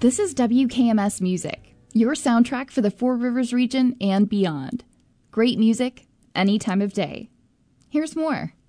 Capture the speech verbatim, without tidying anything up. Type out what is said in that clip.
This is W K M S Music, your soundtrack for the Four Rivers region and beyond. Great music, any time of day. Here's more.